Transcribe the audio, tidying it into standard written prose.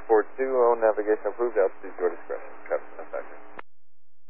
Report 2, navigation approved, altitude your discretion. Captain.